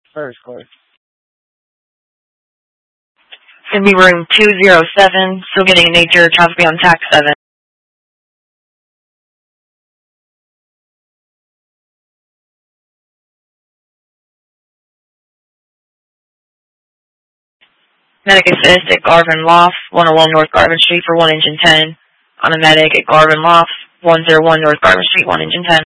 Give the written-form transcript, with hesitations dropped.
First course. It's going to be room 207, still getting a nature, traffic be on tax 7. Medic assist at Garvin Loft, 101 North Garvin Street for 1 engine 10. On a medic at Garvin Loft, 101 North Garvin Street, 1 engine 10.